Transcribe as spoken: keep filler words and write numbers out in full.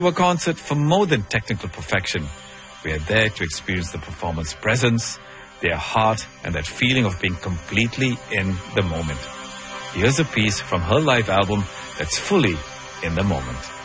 A concert for more than technical perfection. We are there to experience the performer's presence, their heart, and that feeling of being completely in the moment. Here's a piece from her live album that's fully in the moment.